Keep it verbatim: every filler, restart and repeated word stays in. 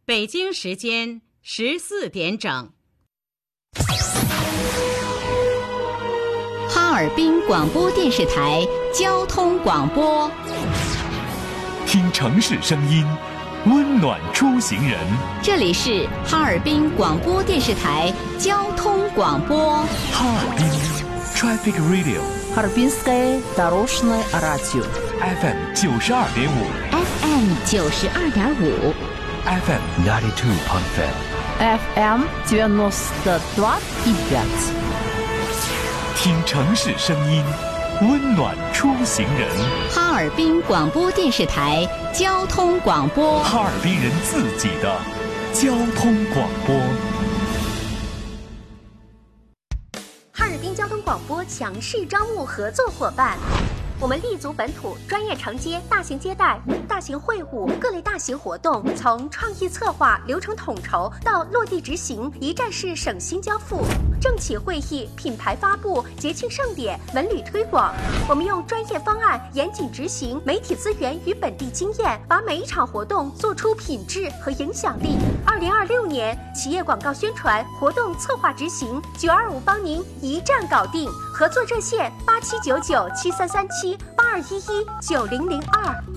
北京时间十四点整。 哈尔滨广播电视台交通广播， 听城市声音，温暖出行人。 这里是哈尔滨广播电视台交通广播。 哈尔滨 Traffic Radio， Харбинское дорожное радио F M 九十二点五 F M 九十二点五 F M ninety two point five F M девяносто два и пять。 听城市声音，温暖出行人。 哈尔滨广播电视台交通广播， 哈尔滨人自己的交通广播。 哈尔滨交通广播强势招募合作伙伴。我们立足本土，专业承接大型接待、大型会务、各类大型活动，从创意策划、流程统筹到落地执行，一站式省心交付。政企会议、品牌发布、节庆盛典、文旅推广，我们用专业方案严谨执行，媒体资源与本地经验，把每一场活动做出品质和影响力。二零二六年企业广告宣传、活动策划执行，九二五帮您一站搞定。合作热线八七九九七三三七八二一一九零零二。